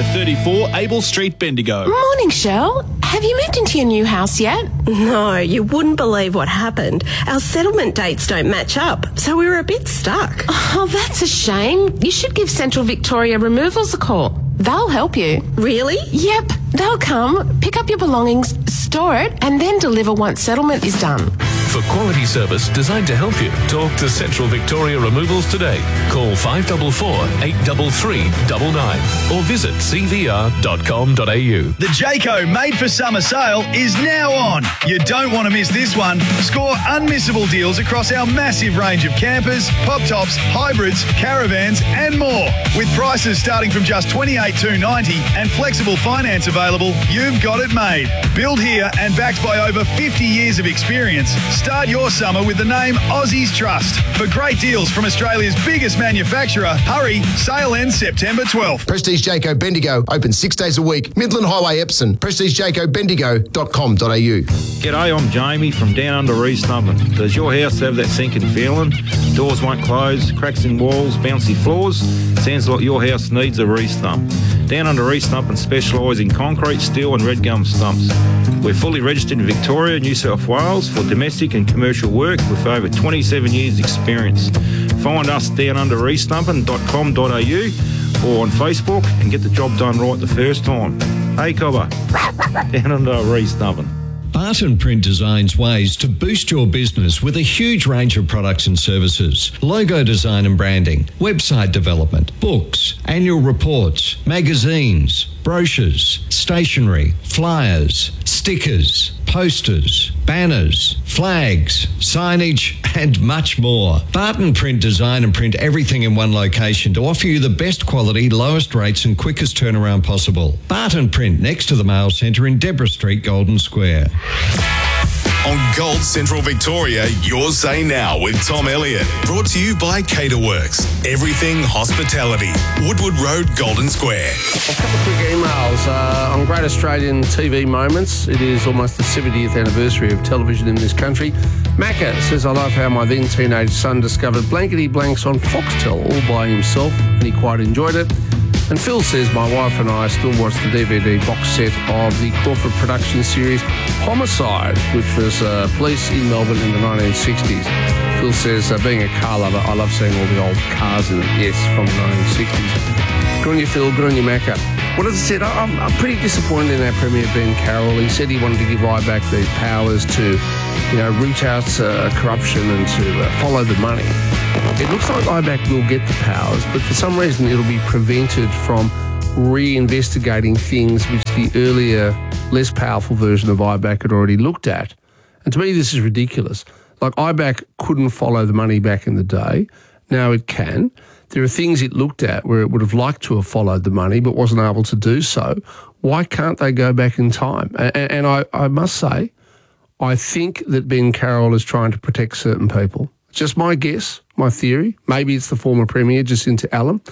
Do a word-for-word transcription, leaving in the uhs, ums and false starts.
Victoria, thirty-four Able Street, Bendigo. Morning, Shell. Have you moved into your new house yet? No, you wouldn't believe what happened. Our settlement dates don't match up, so we were a bit stuck. Oh, that's a shame. You should give Central Victoria Removals a call. They'll help you. Really? Yep. They'll come, pick up your belongings, store it, and then deliver once settlement is done. For quality service designed to help you, talk to Central Victoria Removals today. Call five four four, eight three three, nine nine or visit c v r dot com dot a u. The Jayco Made for Summer sale is now on. You don't want to miss this one. Score unmissable deals across our massive range of campers, pop tops, hybrids, caravans and more. With prices starting from just twenty-eight thousand two hundred ninety dollars and flexible finance available, you've got it made. Built here and backed by over fifty years of experience. Start your summer with the name Aussies Trust. For great deals from Australia's biggest manufacturer, hurry, sale ends September twelfth. Prestige Jayco Bendigo, open six days a week. Midland Highway, Epsom. prestige jayco bendigo dot com dot a u. G'day, I'm Jamie from Down Under Restumping. Does your house have that sinking feeling? Doors won't close, cracks in walls, bouncy floors? Sounds like your house needs a restump. Down Under Restumping specialise in concrete, steel and red gum stumps. We're fully registered in Victoria, New South Wales for domestic and commercial work with over twenty-seven years experience. Find us down under restumping dot com dot a u or on Facebook and get the job done right the first time. Hey Cobber, Down Under Restumping. Barton Print designs ways to boost your business with a huge range of products and services. Logo design and branding, website development, books, annual reports, magazines, brochures, stationery, flyers, stickers, posters, banners, flags, signage, and much more. Barton Print design and print everything in one location to offer you the best quality, lowest rates and quickest turnaround possible. Barton Print next to the Mail Centre in Deborah Street, Golden Square. On Gold Central Victoria, your say now with Tom Elliott. Brought to you by Caterworks. Everything hospitality. Woodward Road, Golden Square. A couple of quick emails uh, on Great Australian T V Moments. It is almost the seventieth anniversary of television in this country. Macca says, I love how my then teenage son discovered blankety blanks on Foxtel all by himself, and he quite enjoyed it. And Phil says, my wife and I still watch the D V D box set of the Crawford production series Homicide, which was uh, police in Melbourne in the nineteen sixties. Phil says, uh, being a car lover, I love seeing all the old cars in it. Yes, from the nineteen sixties. Good on you, Phil. Good on you, Macca. Well, as I said, I'm, I'm pretty disappointed in our Premier, Ben Carroll. He said he wanted to give IBAC these powers to, you know, root out uh, corruption and to uh, follow the money. It looks like IBAC will get the powers, but for some reason it'll be prevented from reinvestigating things which the earlier, less powerful version of IBAC had already looked at. And to me, this is ridiculous. Like, IBAC couldn't follow the money back in the day. Now it can. There are things it looked at where it would have liked to have followed the money but wasn't able to do so. Why can't they go back in time? And, and I, I must say, I think that Ben Carroll is trying to protect certain people. Just my guess, my theory. Maybe it's the former Premier, Jacinta Allen.